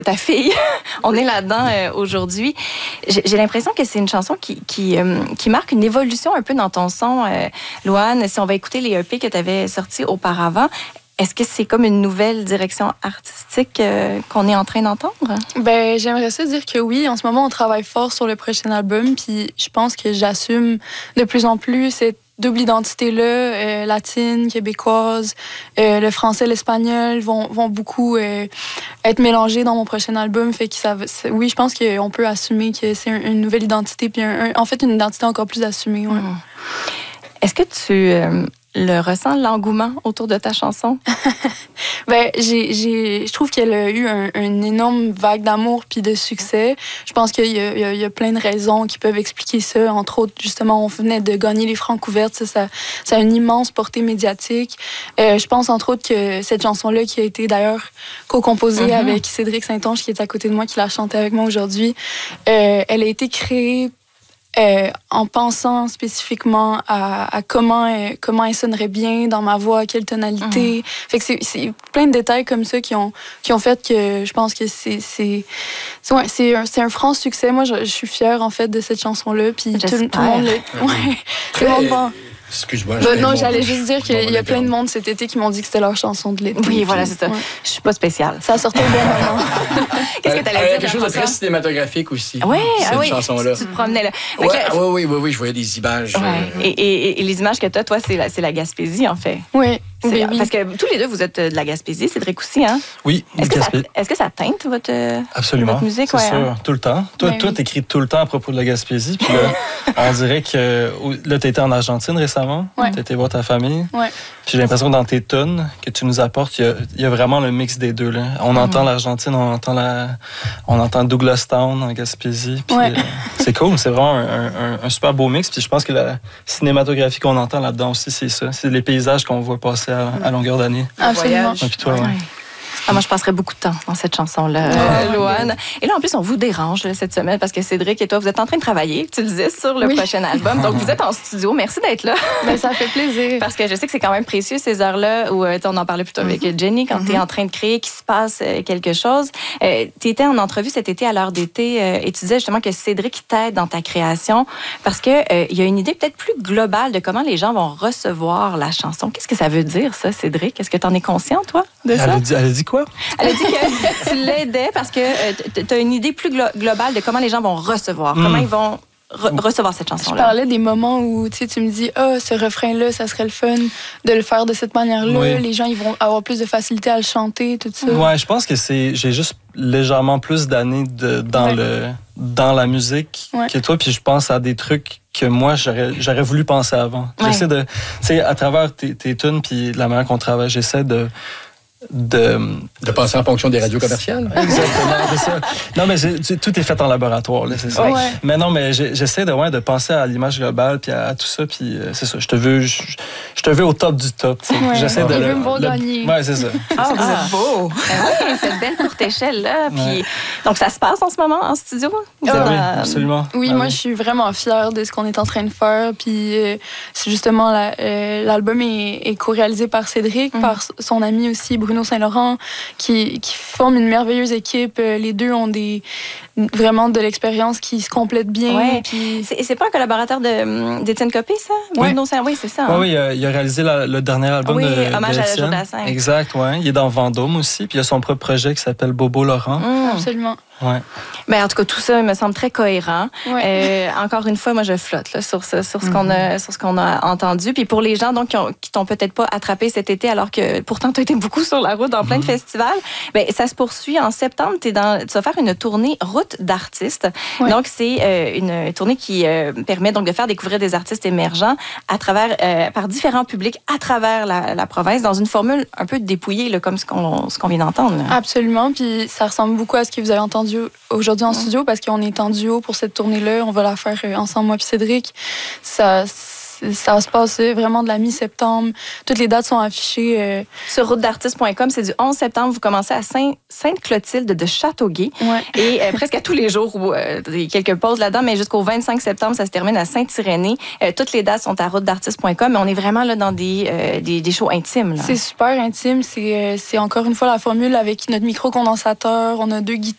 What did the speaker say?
ta fille. On est là-dedans aujourd'hui. J'ai l'impression que c'est une chanson qui marque une évolution un peu dans ton son, Louane. Si on va écouter les EP que tu avais sortis auparavant, est-ce que c'est comme une nouvelle direction artistique qu'on est en train d'entendre? Ben, j'aimerais ça dire que oui. En ce moment, on travaille fort sur le prochain album. Puis je pense que j'assume de plus en plus cette double identité-là, latine, québécoise. Le français, l'espagnol vont beaucoup être mélangés dans mon prochain album. Fait que oui, je pense qu'on peut assumer que c'est une nouvelle identité. Puis en fait, une identité encore plus assumée. Ouais. Est-ce que tu le ressens, l'engouement autour de ta chanson? Ben, je trouve qu'elle a eu une énorme vague d'amour puis de succès. Je pense qu'il y a plein de raisons qui peuvent expliquer ça. Entre autres, justement, on venait de gagner les Francouvertes. Ça a une immense portée médiatique. Je pense, entre autres, que cette chanson-là, qui a été d'ailleurs co-composée avec Cédric Saint-Onge, qui est à côté de moi, qui l'a chantée avec moi aujourd'hui, elle a été créée en pensant spécifiquement à comment elle sonnerait bien dans ma voix, quelle tonalité. Fait que c'est plein de détails comme ça qui ont fait que je pense que c'est un franc succès. Moi, je suis fière, en fait, de cette chanson-là. Puis tout le monde... tout le monde va... Excuse-moi. Non, j'allais juste dire qu'il y a plein de monde cet été qui m'ont dit que c'était leur chanson de l'été. Oui, voilà, c'est ça. Ouais. Je suis pas spéciale. Ça sortait bien moment. Qu'est-ce que tu allais dire? Quelque chose de très cinématographique aussi. Oui, cette chanson-là. Tu te promenais là. Oui, je voyais des images. Ouais. Et les images que tu as, toi, c'est la Gaspésie, en fait. Oui. Parce que tous les deux, vous êtes de la Gaspésie, Cédric aussi, hein? Oui, Est-ce que ça teinte votre musique? C'est sûr, tout le temps. Toi, t'écris tout le temps à propos de la Gaspésie. Puis là, on dirait que là, t'as été en Argentine récemment. Ouais. T'as été voir ta famille. Ouais. Puis j'ai l'impression que dans tes tunes que tu nous apportes, il y a vraiment le mix des deux. Là. On entend l'Argentine, on entend Douglastown en Gaspésie. Puis c'est cool, c'est vraiment un super beau mix. Puis je pense que la cinématographie qu'on entend là-dedans aussi, c'est ça. C'est les paysages qu'on voit passer à longueur d'année. Absolument. Et puis toi, ouais. Ah, moi, je passerais beaucoup de temps dans cette chanson-là, Louane. Et là, en plus, on vous dérange cette semaine parce que Cédric et toi, vous êtes en train de travailler, tu le disais, sur le prochain album. Donc, vous êtes en studio. Merci d'être là. Ben, ça fait plaisir. Parce que je sais que c'est quand même précieux, ces heures-là, où on en parlait plutôt avec Jenny, quand tu es en train de créer, qu'il se passe quelque chose. Tu étais en entrevue cet été à l'heure d'été et tu disais justement que Cédric t'aide dans ta création parce qu'il y a une idée peut-être plus globale de comment les gens vont recevoir la chanson. Qu'est-ce que ça veut dire, ça, Cédric? Est-ce que tu en es conscient, toi, de ça? Elle a dit quoi? Elle a dit que tu l'aidais parce que tu as une idée plus globale de comment les gens vont recevoir, comment ils vont recevoir cette chanson-là. Je parlais des moments où tu me dis ce refrain-là, ça serait le fun de le faire de cette manière-là. Oui. Les gens ils vont avoir plus de facilité à le chanter, tout ça. Ouais, je pense que j'ai juste légèrement plus d'années dans la musique que toi, puis je pense à des trucs que moi, j'aurais voulu penser avant. J'essaie de... Tu sais, à travers tes tunes puis la manière qu'on travaille, j'essaie de passer en fonction des radios commerciales. Exactement, c'est ça. Non, mais tout est fait en laboratoire, là, c'est ça. Ouais. Mais non, mais j'essaie de penser à l'image globale puis à tout ça, puis c'est ça. Je te veux au top du top. Ouais. J'essaie de me voir gagner. Ouais, c'est ça. Ah, vous êtes beau. Oui, cette belle courte échelle-là. Puis, donc, ça se passe en ce moment en studio? Oui, absolument. Oui, moi, je suis vraiment fière de ce qu'on est en train de faire. Puis, c'est justement, l'album est co-réalisé par Cédric, par son ami aussi, Bruno Saint-Laurent, qui forment une merveilleuse équipe. Les deux ont vraiment de l'expérience qui se complète bien. Ouais. Puis... C'est pas un collaborateur d'Étienne Copé, ça? Oui. Oui, c'est ça. Hein? Oui, il a réalisé le dernier album de Hommage à Étienne. Jodassin. Exact, oui. Il est dans Vendôme aussi, puis il a son propre projet qui s'appelle Bobo Laurent. Absolument. Ouais. Mais en tout cas, tout ça me semble très cohérent. Ouais. Encore une fois, moi, je flotte là, sur ce qu'on a entendu. Puis pour les gens donc qui t'ont peut-être pas attrapé cet été, alors que pourtant, tu as été beaucoup sur la route dans plein de festivals, ben, ça se poursuit. En septembre, tu vas faire une tournée Route d'artistes. Ouais. Donc, c'est une tournée qui permet donc de faire découvrir des artistes émergents par différents publics à travers la province, dans une formule un peu dépouillée, là, comme ce qu'on vient d'entendre. Là. Absolument. Puis ça ressemble beaucoup à ce que vous avez entendu aujourd'hui en studio, parce qu'on est en duo pour cette tournée-là. On va la faire ensemble, moi et Cédric. Ça se passe vraiment de la mi-septembre. Toutes les dates sont affichées. Sur routedartiste.com, c'est du 11 septembre. Vous commencez à Sainte-Clotilde de Châteauguay. Ouais. Et presque à tous les jours, il y a quelques pauses là-dedans, mais jusqu'au 25 septembre, ça se termine à Saint-Irénée. Toutes les dates sont à routedartiste.com, mais on est vraiment là dans des shows intimes. Là. C'est super intime. C'est encore une fois la formule avec notre micro-condensateur. On a 2 guitares.